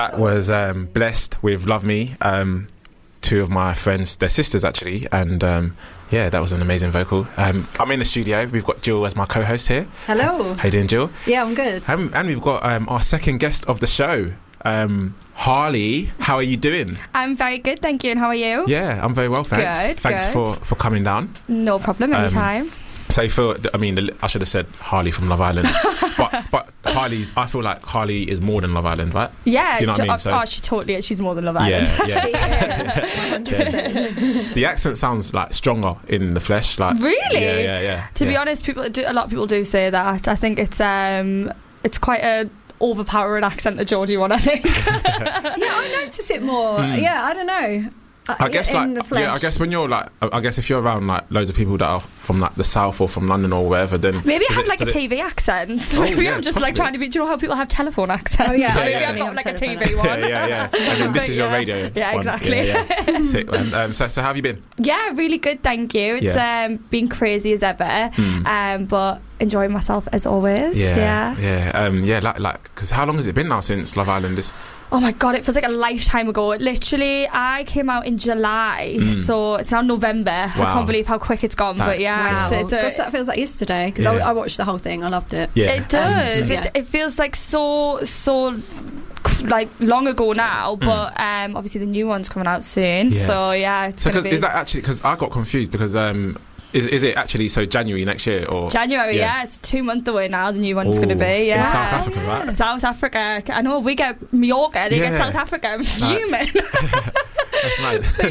That was Blessed with Love Me. Two of my friends, they're sisters actually, and yeah, that was an amazing vocal. I'm in the studio. We've got Jill as my co-host here. Hello. How you doing, Jill? Yeah, I'm good. And we've got our second guest of the show, Harley. How are you doing? I'm very good, thank you. And how are you? Yeah, I'm very well, thanks. Thanks for coming down. No problem, anytime. So I should have said Harley from Love Island, but I feel like Harley is more than Love Island, right? Yeah, do you know what I mean? So, she totally is. She's more than Love Island. Yeah. She is, 100%. The accent sounds like stronger in the flesh. Like really? Yeah. To be honest, a lot of people do say that. I think it's quite a overpowering accent to Geordie one, I think. Yeah, I notice it more. Yeah, I don't know. I guess in the flesh. I guess when you're if you're around like loads of people that are from like the south or from London or wherever, then maybe I have like a TV accent. Maybe I'm just like trying to be. Do you know how people have telephone accents? Oh yeah, maybe I've got like a TV one. Yeah. And then this is your radio. Yeah, one. exactly. Yeah. So how have you been? Yeah, really good, thank you. It's been crazy as ever, but enjoying myself as always. Like because how long has it been now since Love Island? Oh my God, it feels like a lifetime ago. Literally, I came out in July, so it's now November. Wow. I can't believe how quick it's gone, but yeah. Wow. Gosh, that feels like yesterday, because I watched the whole thing. I loved it. Yeah. It does. It feels like so like long ago now, but obviously the new one's coming out soon, so yeah. Is that actually, because I got confused, because is it actually January next year or January? Yeah, it's 2 months away now. The new one's going to be in South Africa, right? South Africa. I know we get Mallorca, they get South Africa. I'm fuming. That's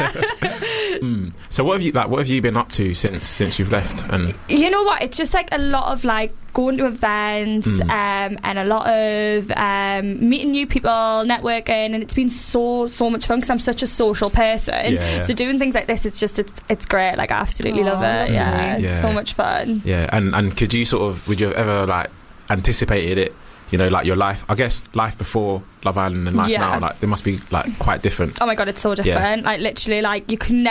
mad. So what have you been up to since you've left? And you know what? It's just like a lot of like going to events and a lot of meeting new people, networking, and it's been so much fun because I'm such a social person. So doing things like this, it's great. Like I absolutely love it. It's so much fun. Yeah, and would you have ever like anticipated it? You know, like your life, I guess life before Love Island and life now, like they must be like quite different. Oh my God, it's so different. Like literally, like you can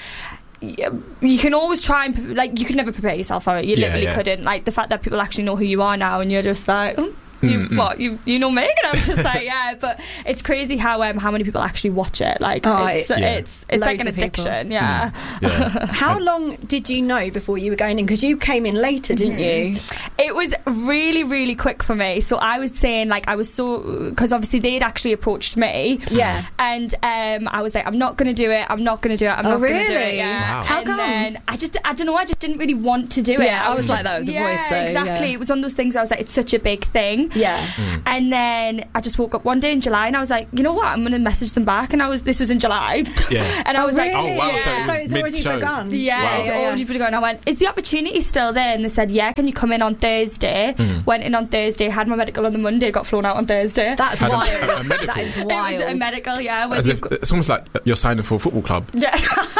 always try and like you could never prepare yourself for it. You literally couldn't. Like the fact that people actually know who you are now, and you're just like, you know Megan? I was just like, but it's crazy how many people actually watch it. Like it's like an addiction. How long did you know before you were going in? Because you came in later, didn't you? It was really, really quick for me. So I was saying, like, because obviously they'd actually approached me. Yeah. And I was like, I'm not going to do it. I'm not going to do it. I'm not going to do it. Yeah. Wow. How come? Then I don't know. I just didn't really want to do it. Yeah, I was like that with the voice. So, exactly. Yeah. It was one of those things where I was like, it's such a big thing. Yeah. And then I just woke up one day in July and I was like, you know what? I'm going to message them back. And this was in July. Yeah. And I was like, oh wow, so it's already begun. Yeah, it's already begun. I went, is the opportunity still there? And they said, yeah, can you come in on Thursday? Went in on Thursday, had my medical on the Monday, got flown out on Thursday. That's wild. That is wild. It was a medical, it's almost like you're signing for a football club. Yeah.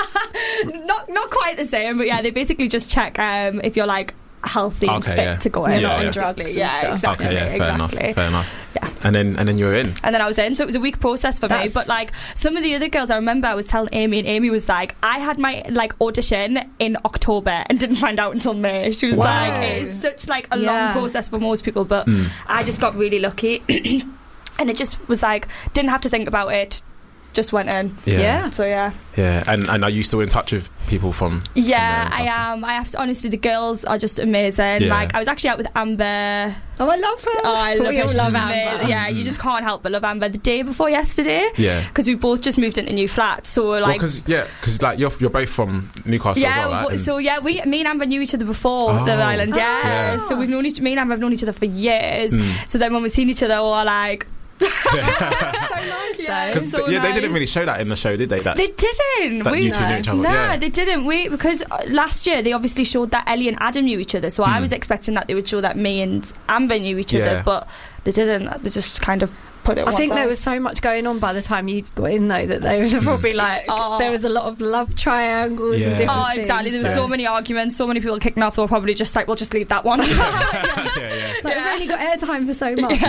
not quite the same, but yeah, they basically just check if you're like healthy and fit to go in. Not on drugs. Yeah, exactly. Okay, fair enough. Yeah. And then you were in. And then I was in, so it was a week process for me. But like some of the other girls, I remember I was telling Amy, and Amy was like, I had my like audition in October and didn't find out until May. She was like, it is such like a long process for most people, but I just got really lucky. And it just was like, didn't have to think about it, just went in. So yeah, and are you still in touch with people from I am. Honestly, the girls are just amazing. Like I was actually out with Amber. Oh, I love her. Oh, I love her. Love Amber. Yeah, you just can't help but love Amber. The day before yesterday, because we both just moved into new flats, so like because like you're both from Newcastle as well, right? So me and Amber knew each other before Love Island. So me and Amber have known each other for years. So then when we've seen each other, we're like, so nice though. They didn't really show that in the show, did they? They didn't. That you two knew each other. No, they didn't. Because last year they obviously showed that Ellie and Adam knew each other, so I was expecting that they would show that me and Amber knew each other, but they didn't. They just kind of put it. I think there was so much going on by the time you got in, though, that they were probably like there was a lot of love triangles and different things. Exactly. There were so many arguments, so many people kicking off. They were probably just like, we'll just leave that one. Like, we've only got airtime for so much.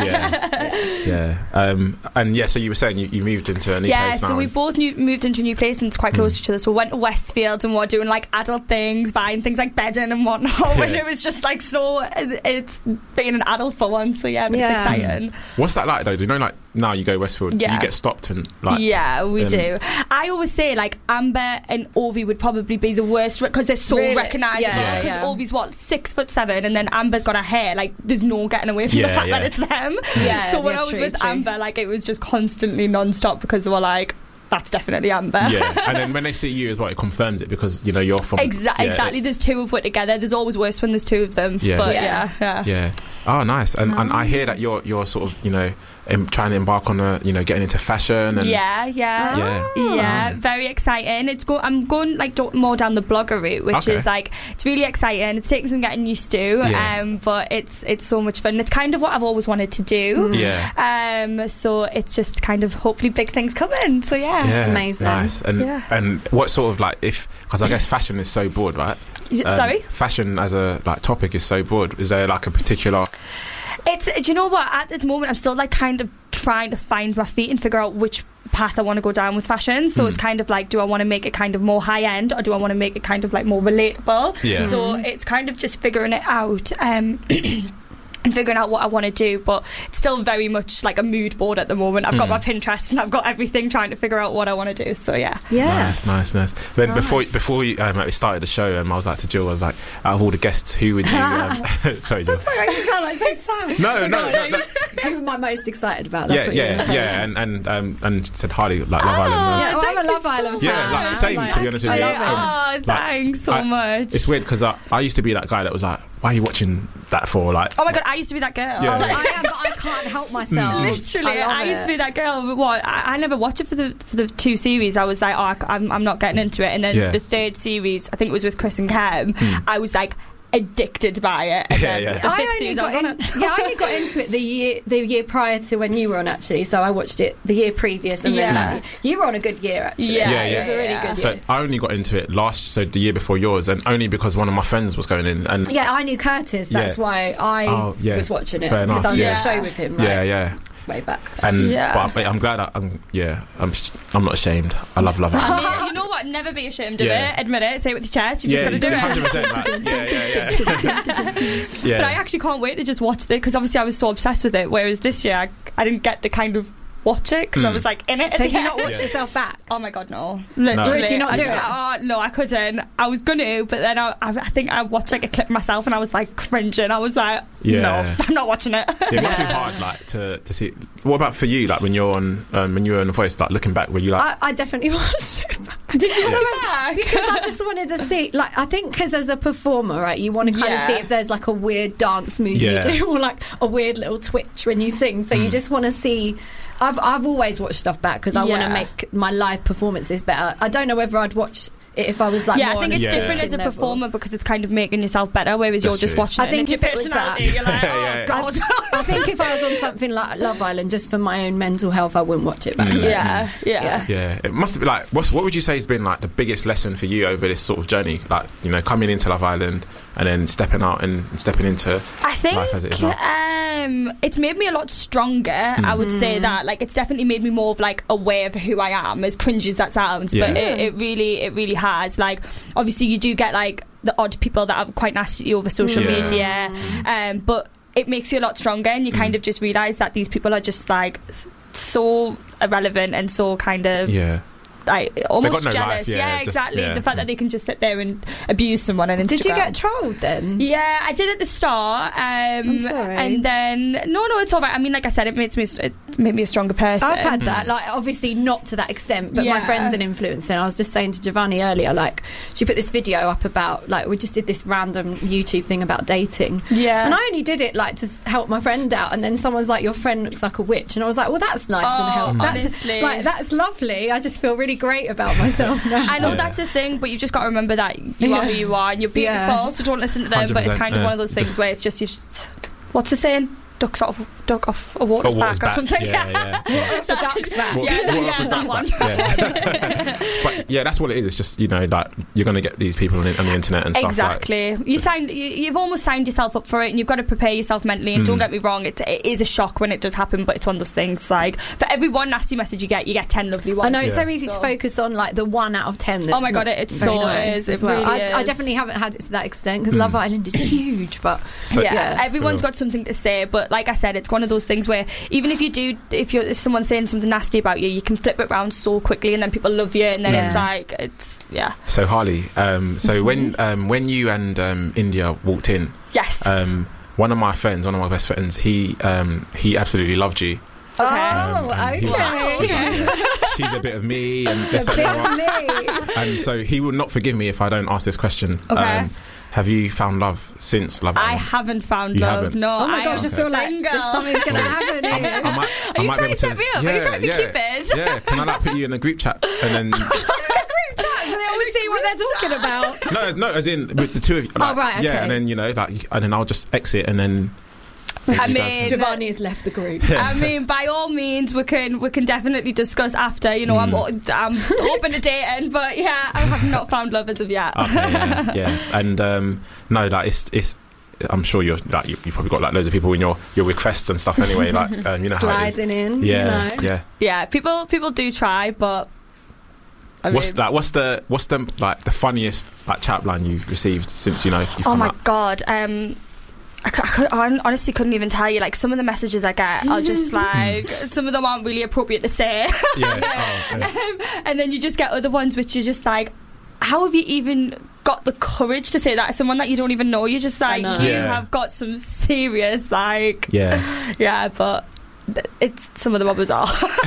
And so you were saying you moved into a new place now. So we both moved into a new place and it's quite close to each other. So we went to Westfield and we're doing like adult things, buying things like bedding and whatnot. And it was just like it's being an adult for once. So it's exciting. What's that like though? Do you know like now you go Westfield, do you get stopped and like? Yeah, we do. I always say like Amber and Ovie would probably be the worst because they're so recognisable. Because Ovie's 6'7", and then Amber's got her hair. Like there's no getting away from the fact that it's them. Yeah. So when I was with Amber, like it was just constantly non-stop because they were like, that's definitely Amber. Yeah, and then when they see you as well, it confirms it because, you know, you're from... Exactly. There's two of us together. There's always worse when there's two of them. Yeah. But yeah. Oh, nice. And I hear that you're sort of, you know, trying to embark on getting into fashion. And very exciting. I'm going like more down the blogger route, which is like, it's really exciting. It's taking some getting used to, but it's so much fun. It's kind of what I've always wanted to do. So it's just kind of hopefully big things coming. So amazing. Nice. And what sort of like, because I guess fashion is so broad, right? Sorry? Fashion as a like topic is so broad. Is there like a particular... Do you know what? At the moment, I'm still like kind of trying to find my feet and figure out which path I want to go down with fashion. So it's kind of like, do I want to make it kind of more high end, or do I want to make it kind of like more relatable? Yeah. So it's kind of just figuring it out. And figuring out what I want to do, but it's still very much like a mood board at the moment. I've got my Pinterest and I've got everything trying to figure out what I want to do. So nice. Then before we started the show, I was like to Jill, I was like, out of all the guests, who would you? Sorry, Jill. Sorry, you sound like so sad. No. Who am I most excited about? And said Harley, like Love Island. I'm a Love Island fan. Yeah, like same to be honest with you. Thanks so much. It's weird because I used to be that guy that was like, why are you watching that for? Like, oh my god, I used to be that girl. Yeah. I am, but I can't help myself. Literally, I used to be that girl. But I never watched it for the two series. I was like, I'm not getting into it. And then the third series, I think it was with Chris and Kem, I was like addicted by it. And I only got into it the year prior to when you were on, actually. So I watched it the year previous, and then you were on a good year, actually. It was a really good year. So I only got into it the year before yours, and only because one of my friends was going in. And I knew Curtis. That's why I was watching it, because I was on a show with him. Right? Way back, but I'm glad. I'm not ashamed. I love Love Island. I mean, you know what? Never be ashamed of it. Admit it. Say it with your chest. You've just got to do it. 100%. But I actually can't wait to just watch it, because obviously I was so obsessed with it. Whereas this year I didn't get to kind of watch it because I was like in it. So you not watch yourself back? Oh my god, no. Literally, Would you not do it? No, I couldn't. I was gonna, but then I think I watched like a clip myself and I was like cringing. I was like, no, I'm not watching it. It must be hard, like to see. What about for you? Like when you're on The Voice, like looking back, were you like? I definitely watched it back. Did you watch it back? Because I just wanted to see. Like, I think because as a performer, right, you want to kind of see if there's like a weird dance move you do, or like a weird little twitch when you sing. So you just want to see. I've always watched stuff back because I want to make my live performances better. I don't know whether I'd watch it if I was like more I think it's different as a performer because it's kind of making yourself better, whereas you're just watching it. I think if it was that, you're like, oh god. I think if I was on something like Love Island, just for my own mental health, I wouldn't watch it back. Yeah. It must be like, what would you say has been like the biggest lesson for you over this sort of journey? Like, you know, coming into Love Island and then stepping out and stepping into life as it is now. It's made me a lot stronger. I would say that. Like, it's definitely made me more of like aware of who I am, as cringy as that sounds. But it really has. Like, obviously you do get like the odd people that are quite nasty over social media, but it makes you a lot stronger, and you kind of just realise that these people are just like so irrelevant and so kind of like almost jealous. Exactly. The fact that they can just sit there and abuse someone on Instagram. Did you get trolled then? Yeah, I did at the start. I'm sorry. And then no, it's all right. I mean, like I said, it made me a stronger person. I've had that, like obviously not to that extent, but my friend's an influencer, and I was just saying to Giovanni earlier, like she put this video up about, like, we just did this random YouTube thing about dating. Yeah. And I only did it like to help my friend out, and then someone's like, your friend looks like a witch, and I was like, well, that's nice and helpful. Honestly. That's lovely. I just feel really great about myself now. I know that's a thing, but you've just got to remember that you are who you are, and you're beautiful, so don't listen to them. But it's kind of one of those things where it's just what's the saying? Duck off a water's back or something. For duck's back. That one. But that's what it is. It's just, you know, like you're going to get these people on the internet and stuff. Exactly. You've almost signed yourself up for it, and you've got to prepare yourself mentally. And don't get me wrong, it is a shock when it does happen, but it's one of those things. Like, for every one nasty message you get 10 lovely ones. I know it's so easy to focus on like the 1 out of 10. That's oh my god, it's so nice as well. I definitely haven't had it to that extent because Love Island is huge, but everyone's got something to say, but like I said, it's one of those things where even if someone's saying something nasty about you, you can flip it around so quickly, and then people love you, and then it's like So Harley, when you and India walked in, yes, one of my best friends, he absolutely loved you. Okay. She's a bit of me, and and so he will not forgive me if I don't ask this question. Okay. Have you found love since Love Island? I haven't found love. Haven't? No. Oh my gosh, I feel like something's going to happen here. Are you trying to set me up? Are you trying to be Cupid? Yeah. Can I put you in a group chat and then? Group chat, so they always see what they're talking about. No, as in with the two of you. Right, okay. Yeah, and then and then I'll just exit, and then. I mean, Giovanni has left the group. I mean, by all means, we can definitely discuss after. I'm open to dating, but yeah, I have not found love as of yet. Okay, yeah. And no, like it's. I'm sure you're like you probably got like loads of people in your requests and stuff anyway. Like you know sliding how it is. in. Yeah. People do try, but. What's the like the funniest like chat line you've received since you've come out? God. I honestly couldn't even tell you. Like, some of the messages I get are just like, some of them aren't really appropriate to say. And then you just get other ones which you're just like, how have you even got the courage to say that to someone that you don't even know? You're just like, you have got some serious like, but it's some of them are bizarre.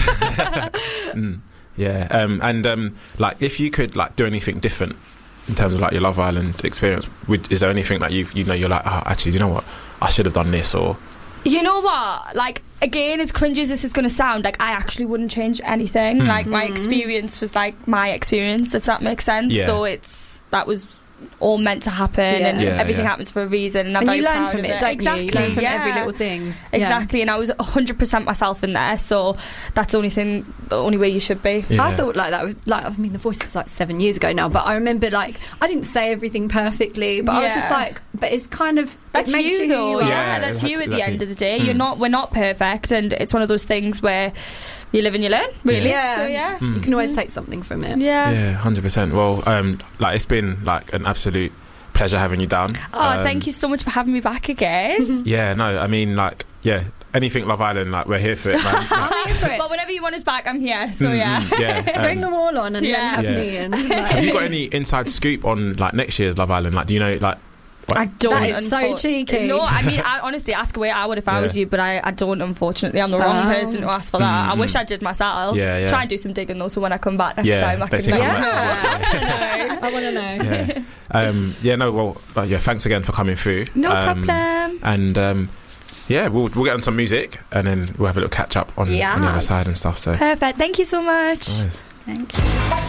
Like if you could like do anything different in terms of like your Love Island experience, is there anything that you're like, actually, you know what, I should have done this? Or you know what, like, again, as cringy as this is going to sound, like, I actually wouldn't change anything. Like, my experience was like my experience, if that makes sense. So that was all meant to happen, and everything happens for a reason, and I'm very proud from of it, don't you? You learn from every little thing. Exactly, and I was 100% myself in there, so that's the only way you should be. I thought like that was like, I mean, The Voice was like 7 years ago now, but I remember like I didn't say everything perfectly, but I was just like, but it's kind of, that's it makes you though. That's you at exactly. the end of the day. We're not perfect, and it's one of those things where you live and you learn, really. So you can always take something from it. 100%. Well, like it's been like an absolute pleasure having you down. Thank you so much for having me back again. I mean, like, anything Love Island, like, we're here for it, man. Like, but whenever you want us back, I'm here. So bring them all on and then have me in. Have you got any inside scoop on like next year's Love Island? Like, do you know like? I don't. That is so cheeky. No, I mean, I honestly ask away. I would if I was you, but I don't. Unfortunately, I'm the wrong person to ask for that. I wish I did myself. Try and do some digging though, so when I come back next time, I can. I want to know. Thanks again for coming through. No problem. And we'll get on some music, and then we'll have a little catch up on the other side and stuff. So perfect. Thank you so much. Nice. Thank you.